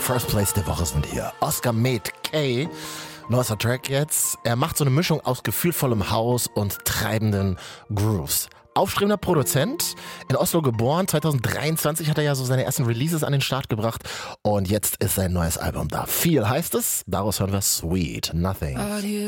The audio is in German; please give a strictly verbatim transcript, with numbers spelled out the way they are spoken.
First Place der Woche sind hier. Oscar Made K. Neuester Track jetzt. Er macht so eine Mischung aus gefühlvollem Haus und treibenden Grooves. Aufstrebender Produzent, in Oslo geboren, zwanzig dreiundzwanzig hat er ja so seine ersten Releases an den Start gebracht und jetzt ist sein neues Album da. Viel heißt es, daraus hören wir Sweet Nothing.